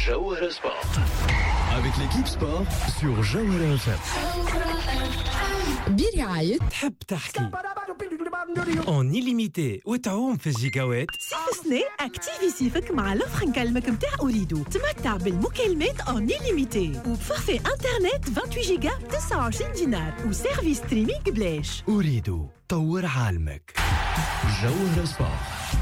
Jawhara Sport. Avec l'équipe sport sur Jawhara FM. برعاية تحب تحكي اون illimité وتعوم في الجيجاوات. صيف سنة اكتيفي صيفك مع لوفر نكلمك متاع أوريدو. تمتع بالمكالمات اون illimité وبفورفي انترنت 28 جيجا ب 29 دينار وسيرفيس ستريمينغ بلاش. أريد طور عالمك. جوهرة سبورت.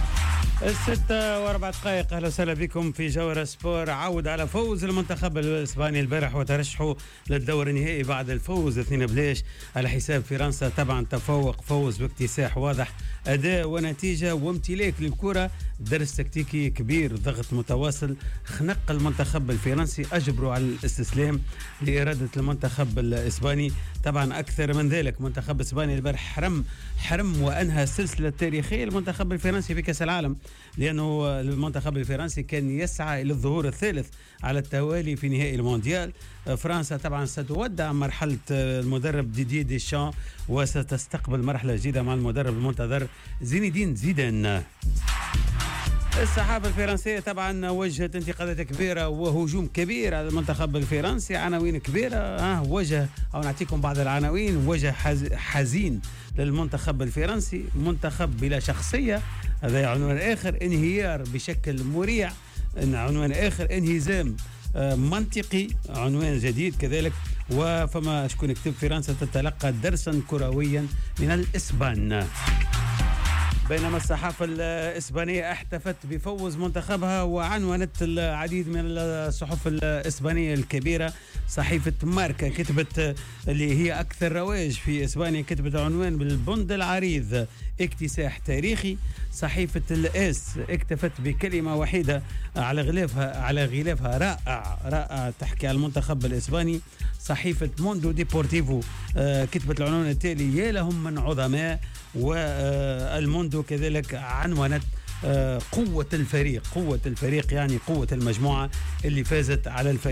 6:04. اهلا وسهلا بكم في جوهرة سبور. عود على فوز المنتخب الاسباني البارح وترشحه للدور النهائي بعد الفوز 2-0 على حساب فرنسا. طبعا تفوق، فوز باكتساح واضح، اداء ونتيجه وامتلاك للكره، درس تكتيكي كبير، ضغط متواصل، خنق المنتخب الفرنسي، اجبروا على الاستسلام لاراده المنتخب الاسباني. طبعا اكثر من ذلك، منتخب اسبانيا البارح حرم وانهى السلسله التاريخيه المنتخب الفرنسي في كاس العالم، لأنه المنتخب الفرنسي كان يسعى إلى الظهور الثالث على التوالي في نهائي المونديال. فرنسا طبعا ستودع مرحلة المدرب ديدي ديشان وستستقبل مرحلة جديدة مع المدرب المنتظر زين الدين زيدان. الصحافة الفرنسية طبعا وجهت انتقادات كبيرة وهجوم كبير على المنتخب الفرنسي، عناوين كبيرة. وجه أو نعطيكم بعض العناوين. وجه حزين للمنتخب الفرنسي، منتخب بلا شخصية، هذا عنوان آخر. انهيار بشكل مريع، عنوان آخر. انهزام منطقي، عنوان جديد كذلك. وفما شكون كتب فرنسا تتلقى درسا كرويا من الإسبان. بينما الصحافة الإسبانية احتفت بفوز منتخبها وعنونت العديد من الصحف الإسبانية الكبيرة. صحيفة ماركا كتبت، اللي هي أكثر رواج في إسبانيا، كتبت عنوان بالبند العريض اكتساح تاريخي. صحيفة الإس اكتفت بكلمة وحيدة على غلافها رائع تحكي على المنتخب الإسباني. صحيفة موندو ديبورتيفو كتبت العنوان التالي: يا لهم من عظماء. والموندو كذلك عنونت قوة الفريق يعني قوة المجموعة اللي فازت على الفريق